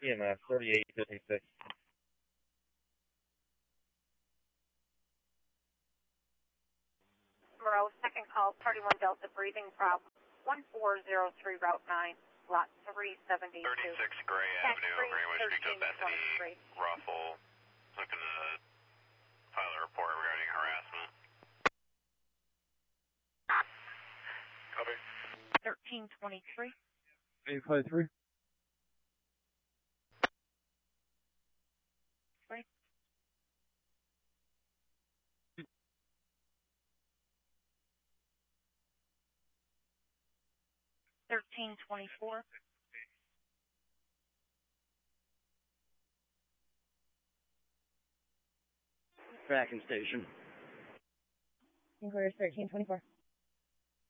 EMS 3856. Monroe, second call, Party 1 Delta, breathing problem, 1403 Route 9, lot 372. 36 Gray Avenue, Greenwich, picked up Bethany Ruffle, looking to file a report regarding harassment. Copy. 1323. 853. Right. 1324. Tracking station. Inquiry 1324.